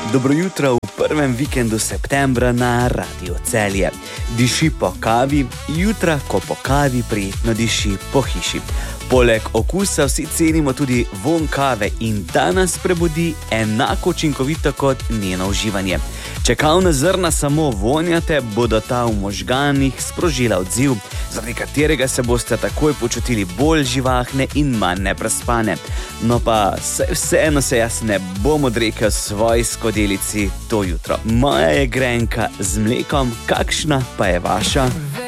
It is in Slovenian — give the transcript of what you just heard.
Dobro jutro v prvem vikendu septembra na Radio Celje. Diši po kavi, jutra, ko po kavi prijetno diši po hiši. Poleg okusa vsi cenimo tudi vonj kave in ta nas prebudi enako učinkovito kot njeno uživanje. Če kavna zrna samo vonjate, bodo ta v možganih sprožila odziv, zaradi katerega se boste takoj počutili bolj živahne in manj neprespane. No pa vseeno se jaz ne bom odrekel svoji skodelici to jutro. Moja je grenka z mlekom, kakšna pa je vaša?